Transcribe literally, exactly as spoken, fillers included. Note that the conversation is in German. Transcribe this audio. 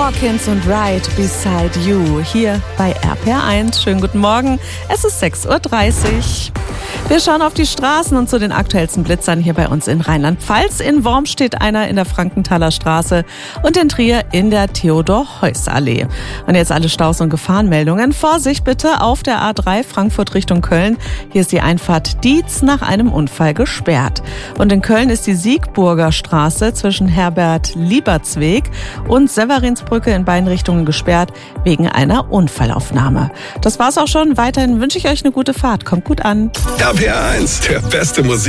Hawkins und Right Beside You hier bei R P R eins. Schönen guten Morgen, es ist sechs Uhr dreißig. Wir schauen auf die Straßen und zu den aktuellsten Blitzern hier bei uns in Rheinland-Pfalz. In Worm steht einer in der Frankenthaler Straße und in Trier in der Theodor-Heuss-Allee. Und jetzt alle Staus- und Gefahrenmeldungen. Vorsicht bitte auf der A drei Frankfurt Richtung Köln. Hier ist die Einfahrt Dietz nach einem Unfall gesperrt. Und in Köln ist die Siegburger Straße zwischen Herbert-Liebertsweg und Severinsbrücke in beiden Richtungen gesperrt wegen einer Unfallaufnahme. Das war's auch schon. Weiterhin wünsche ich euch eine gute Fahrt. Kommt gut an. R P R eins, der beste Musik.